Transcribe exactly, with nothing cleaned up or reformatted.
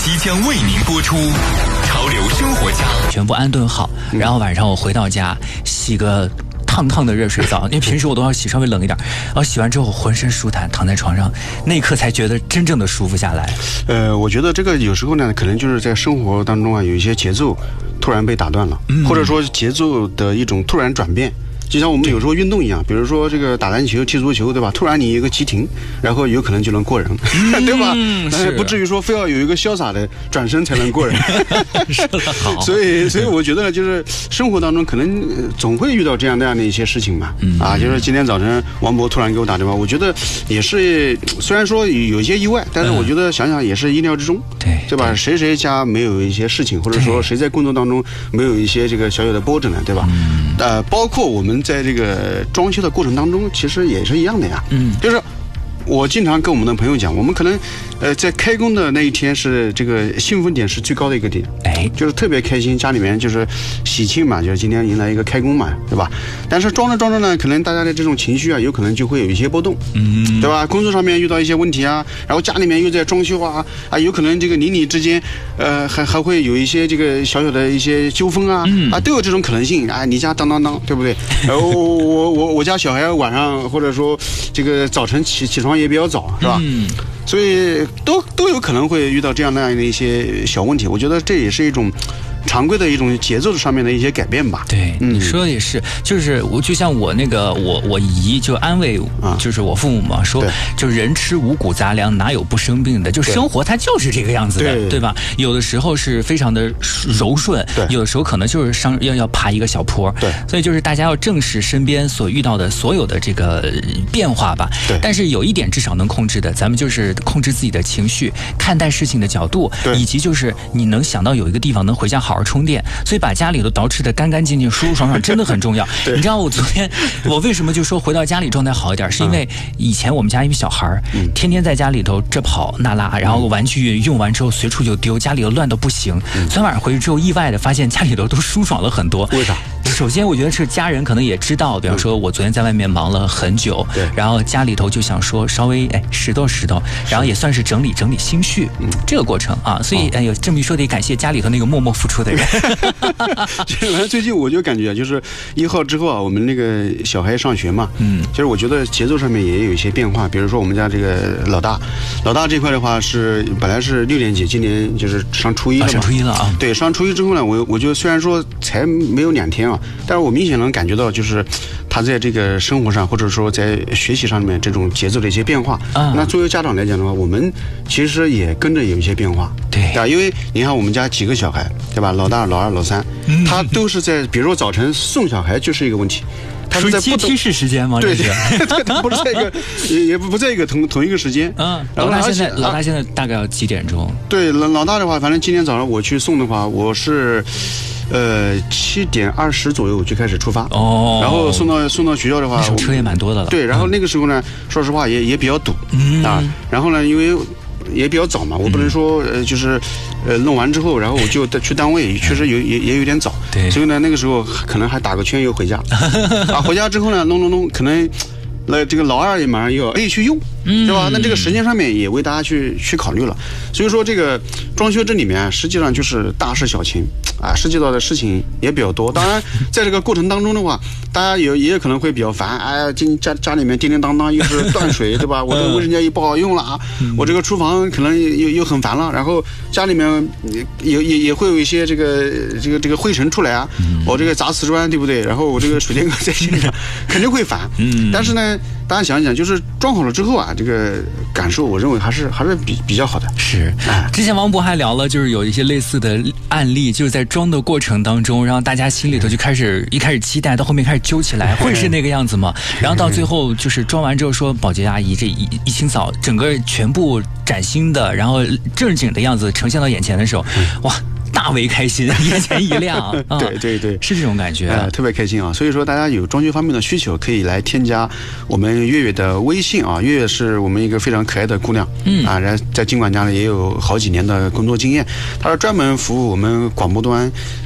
即将为您播出潮流生活家， 全部安顿好，然后晚上我回到家洗个烫烫的热水澡，因为平时我都要洗稍微冷一点，然后洗完之后浑身舒坦，躺在床上，那一刻才觉得真正的舒服下来。 呃，我觉得这个有时候呢，可能就是在生活当中啊，有一些节奏突然被打断了，嗯、或者说节奏的一种突然转变。就像我们有时候运动一样，比如说这个打篮球、踢足球，对吧？突然你一个急停，然后有可能就能过人，嗯、对吧？但不至于说非要有一个潇洒的转身才能过人。 说得好。 所以，所以我觉得就是生活当中可能总会遇到这样那样的一些事情嘛。嗯、啊，就是今天早晨王博突然给我打电话，我觉得也是，虽然说有一些意外，但是我觉得想想也是意料之中，对、嗯、对吧？对谁谁家没有一些事情，或者说谁在工作当中没有一些这个小小的波折呢，对吧？嗯、呃，包括我们在这个装修的过程当中，其实也是一样的呀。嗯，就是我经常跟我们的朋友讲，我们可能呃在开工的那一天是这个兴奋点是最高的一个点，哎，就是特别开心，家里面就是喜庆嘛，就是今天迎来一个开工嘛，对吧？但是装着装着呢，可能大家的这种情绪啊，有可能就会有一些波动，嗯，对吧？工作上面遇到一些问题啊，然后家里面又在装修啊，啊，有可能这个邻里之间，呃，还还会有一些这个小小的一些纠纷啊，嗯、啊，都有这种可能性。啊，你家当当当，对不对？然后我我我家小孩晚上或者说这个早晨起起床也比较早，是吧？嗯，所以都都有可能会遇到这样那样的一些小问题。我觉得这也是一种常规的一种节奏上面的一些改变吧。 对，嗯、你说的也是，就是我就像我那个我我姨就安慰，就是我父母嘛，说就人吃五谷杂粮，哪有不生病的？就生活它就是这个样子的， 对, 对吧？有的时候是非常的柔顺，有的时候可能就是上要要爬一个小坡，对，所以就是大家要正视身边所遇到的所有的这个变化吧。对，但是有一点至少能控制的，咱们就是控制自己的情绪，看待事情的角度，以及就是你能想到有一个地方能回家好好充电，所以把家里头捯饬的干干净净、舒舒爽爽，真的很重要。你知道我昨天我为什么就说回到家里状态好一点，是因为以前我们家一个小孩嗯、天天在家里头这跑那拉，然后玩具用完之后随处就丢，家里头乱到不行。嗯、昨天晚上回去之后，意外的发现家里头都舒爽了很多。 为啥？ 首先，我觉得是家人可能也知道，比方说我昨天在外面忙了很久，对，然后家里头就想说稍微哎拾掇拾掇，然后也算是整理整理心绪，嗯，这个过程啊，所以哎呦这么一说得感谢家里头那个默默付出的人。 最近我就感觉就是一号之后啊，我们那个小孩上学嘛，嗯，其实我觉得节奏上面也有一些变化，比如说我们家这个老大，老大这块的话是本来是六年级，今年就是上初一了嘛，啊、上初一了啊， 对，上初一之后呢，我我就虽然说才没有两天啊。但是我明显能感觉到，就是他在这个生活上，或者说在学习上面这种节奏的一些变化。啊，那作为家长来讲的话，我们其实也跟着有一些变化。对啊，因为你看我们家几个小孩，对吧？老大、老二、老三，嗯、他都是在，比如说早晨送小孩就是一个问题。 他是在阶梯式时间吗？ 对对，他不是在一个，也也不在一个同同一个时间。 嗯，老大现在老大现在大概要几点钟？ 对，老老大的话，反正今天早上我去送的话，我是。呃，七点二十左右就开始出发哦，然后送到送到学校的话， 车也蛮多的了。 对，然后那个时候呢，说实话也也比较堵、嗯、啊。然后呢，因为也比较早嘛，我不能说呃就是呃弄完之后，然后我就去单位，确实有也也有点早。对，所以呢，那个时候可能还打个圈又回家啊。回家之后呢，弄弄弄，可能那这个老二也马上又要哎去用。嗯，对吧？那这个时间上面也为大家去去考虑了，所以说这个装修这里面实际上就是大事小情啊，涉及到的事情也比较多。当然，在这个过程当中的话，大家也也可能会比较烦，哎呀，今家家里面叮叮当当又是断水，对吧？我的卫生间又不好用了啊，我这个厨房可能又又很烦了，然后家里面也也也会有一些这个这个这个灰尘出来啊，我这个砸瓷砖，对不对？然后我这个水电工在现场肯定会烦，嗯，但是呢，大家想一想，就是装好了之后啊。这个感受，我认为还是还是比比较好的。 是，哎，之前王博还聊了，就是有一些类似的案例，就是在装的过程当中，然后大家心里头就开始一开始期待，到后面开始揪起来，会是那个样子吗？然后到最后就是装完之后说，保洁阿姨这一一清扫，整个全部崭新的，然后正经的样子呈现到眼前的时候，哇！大为开心，眼前一亮。啊、 对对对， 是这种感觉、啊呃，特别开心啊！所以说，大家有装修方面的需求，可以来添加我们月月的微信啊。月月是我们一个非常可爱的姑娘，嗯啊，然在经管家里也有好几年的工作经验，她是专门服务我们广播端